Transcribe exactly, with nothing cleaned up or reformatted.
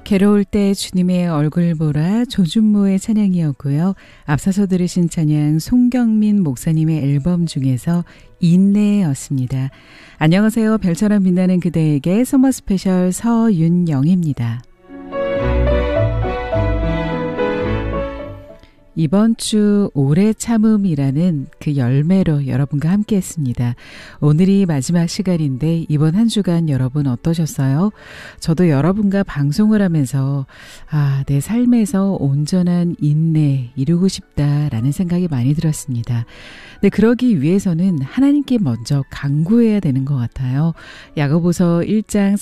괴로울 때 주님의 얼굴 보라 조준모의 찬양이었고요. 앞서서 들으신 찬양 송경민 목사님의 앨범 중에서 인내였습니다. 안녕하세요. 별처럼 빛나는 그대에게 서머 스페셜 서윤영입니다. 이번 주 오래 참음이라는 그 열매로 여러분과 함께 했습니다. 오늘이 마지막 시간인데 이번 한 주간 여러분 어떠셨어요? 저도 여러분과 방송을 하면서 아, 내 삶에서 온전한 인내 이루고 싶다라는 생각이 많이 들었습니다. 근데 그러기 위해서는 하나님께 먼저 간구해야 되는 것 같아요. 야고보서 일 장